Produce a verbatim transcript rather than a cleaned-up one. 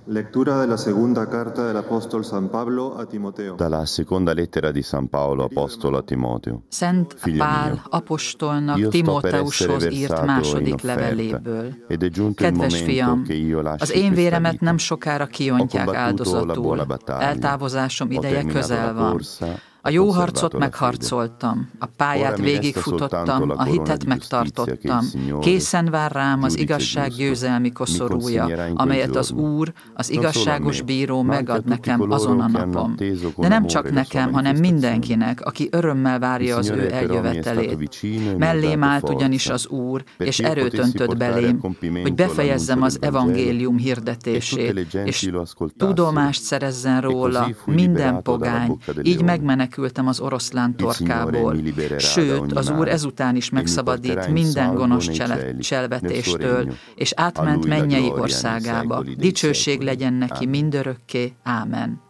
Lectura della seconda carta dell'Apostolo San Paolo a Timoteo. Dalla seconda lettera di San Paolo apostolo a Timoteo. Szent Figlio Pál mio, apostolnak io sto per Timóteushoz essere írt versato második in offerta, leveléből. ed è giunto il Kedves momento fiam, che io lasci az én questa véremet vita. nem sokára kiontják Ho combattuto la áldozatul. buona battaglia. Eltávozásom Ho ideje terminato közel la van. corsa, A ho jó conservato harcot la fede. megharcoltam, a pályát Ora mi resta végigfutottam, soltanto la a corona hitet di giustizia che megtartottam. il Signore, Készen vár rám az giudice igazság giusto, győzelmi mi koszorúja, consegnerà in quel amelyet az giorno. Úr, az Non solo a igazságos me, bíró ma anche a megad tutti nekem coloro azon a che hanno napon. atteso con De nem amore csak la sua nekem, hanem manifestazione. mindenkinek, aki örömmel várja Il az ő Signore però mi è stato eljövetelét. vicino e mi ha Mellém dato állt ugyanis forza, az Úr, perché és io erőt potessi öntött portare a belém, compimento hogy befejezzem az l'annuncio del Vangelo, evangélium e tutte hirdetését, le genti és lo ascoltassero. tudomást szerezzen E róla così fui minden liberato dalla pogány, bocca del így leone. megmenekültem az oroszlán Il Signore torkából. mi libererà da Sőt, ogni az Úr male, ezután is e mi megszabadít porterà in minden salvo gonosz nei csele- cieli, nel suo cselvetéstől, regno. és A átment Lui la mennyei gloria nei országába. secoli dei Dicsőség secoli. legyen neki Amen. mindörökké. Ámen.